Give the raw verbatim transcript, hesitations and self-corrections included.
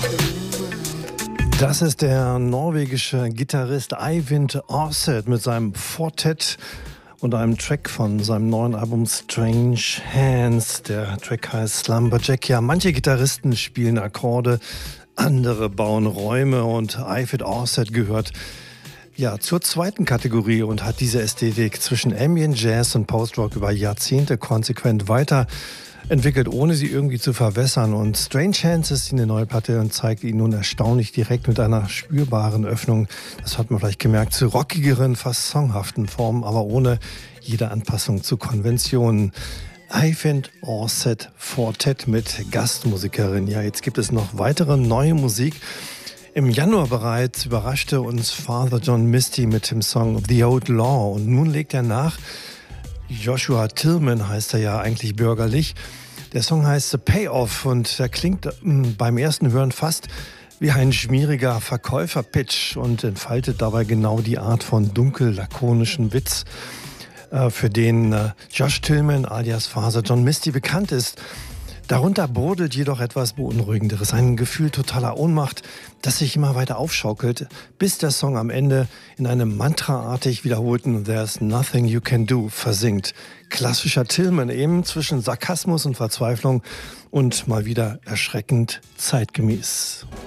Das ist der norwegische Gitarrist Eyvind Aarseth mit seinem Quartett und einem Track von seinem neuen Album Strange Hands. Der Track heißt Slumberjack. Ja, manche Gitarristen spielen Akkorde, andere bauen Räume und Eyvind Aarseth gehört ja zur zweiten Kategorie und hat diese Ästhetik zwischen Ambient Jazz und Post-Rock über Jahrzehnte konsequent weiter entwickelt, ohne sie irgendwie zu verwässern. Und Strange Hands ist eine neue Platte und zeigt ihn nun erstaunlich direkt mit einer spürbaren Öffnung. Das hat man vielleicht gemerkt, zu rockigeren, fast songhaften Formen, aber ohne jede Anpassung zu Konventionen. Eyvind Aarseth Quartett mit Gastmusikerin. Ja, jetzt gibt es noch weitere neue Musik. Im Januar bereits überraschte uns Father John Misty mit dem Song The Old Law und nun legt er nach. Joshua Tillman heißt er ja eigentlich bürgerlich. Der Song heißt The Payoff und er klingt beim ersten Hören fast wie ein schmieriger Verkäuferpitch und entfaltet dabei genau die Art von dunkel-lakonischen Witz, für den Josh Tillman alias Father John Misty bekannt ist. Darunter brodelt jedoch etwas Beunruhigenderes, ein Gefühl totaler Ohnmacht, das sich immer weiter aufschaukelt, bis der Song am Ende in einem mantraartig wiederholten There's Nothing You Can Do versinkt. Klassischer Tillman eben zwischen Sarkasmus und Verzweiflung und mal wieder erschreckend zeitgemäß.